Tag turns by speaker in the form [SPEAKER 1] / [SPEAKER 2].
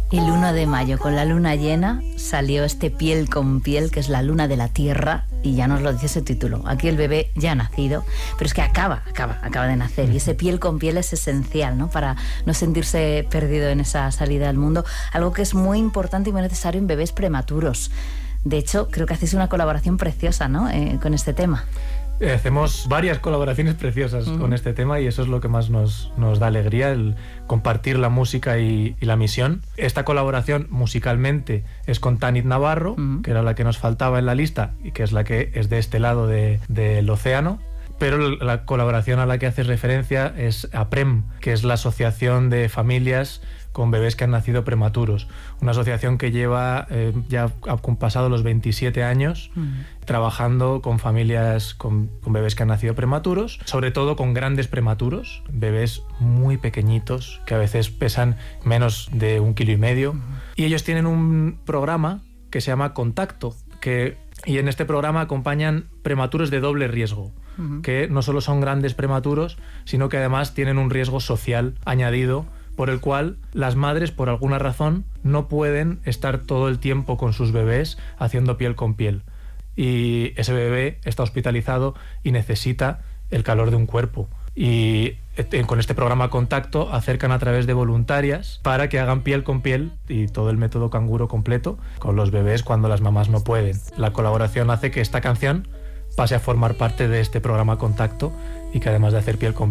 [SPEAKER 1] El 1 de mayo, con la luna llena, salió este Piel con Piel, que es la luna de la Tierra, y ya nos lo dice ese título. Aquí el bebé ya ha nacido, pero es que acaba de nacer, y ese Piel con Piel es esencial, ¿no? Para no sentirse perdido en esa salida al mundo, algo que es muy importante y muy necesario en bebés prematuros. De hecho, creo que hacéis una colaboración preciosa, ¿no? Con este tema.
[SPEAKER 2] Hacemos varias colaboraciones preciosas con este tema, y eso es lo que más nos da alegría, el compartir la música y la misión. Esta colaboración musicalmente es con Tanit Navarro, que era la que nos faltaba en la lista y que es la que es de este lado del océano. Pero la colaboración a la que haces referencia es APREM, que es la Asociación de Familias con Bebés que han nacido prematuros. Una asociación que lleva ya han pasado los 27 años trabajando con familias con bebés que han nacido prematuros, sobre todo con grandes prematuros, bebés muy pequeñitos que a veces pesan menos de 1,5 kilos. Y ellos tienen un programa que se llama Contacto, y en este programa acompañan prematuros de doble riesgo, que no solo son grandes prematuros, sino que además tienen un riesgo social añadido, por el cual las madres, por alguna razón, no pueden estar todo el tiempo con sus bebés haciendo piel con piel. Y ese bebé está hospitalizado y necesita el calor de un cuerpo. Y con este programa Contacto acercan a través de voluntarias para que hagan piel con piel y todo el método canguro completo con los bebés cuando las mamás no pueden. La colaboración hace que esta canción pase a formar parte de este programa Contacto y que además de hacer piel con